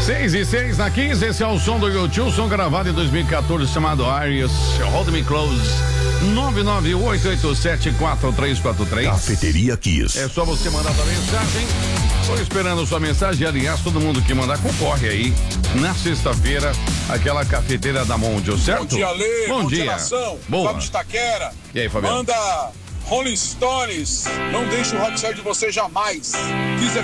6:06 na 15, esse é o som do YouTube, som gravado em 2014 chamado Arius, Hold Me Close, 998874343. Cafeteria Kiss. É só você mandar sua mensagem. Estou esperando sua mensagem. Aliás, todo mundo que mandar concorre aí na sexta-feira, aquela cafeteira da Mondial, certo? Bom dia, Lê. Bom dia. Nação. Boa. Fábio de Itaquera. E aí, Fabiano? Manda Rolling Stones. Não deixe o rock sair de você jamais. Kiss